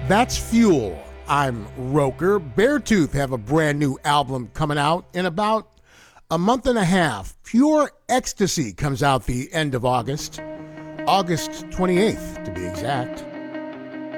That's Fuel. I'm Roker. Beartooth have a brand new album coming out in about a month and a half. Pure Ecstasy comes out the end of August 28th to be exact.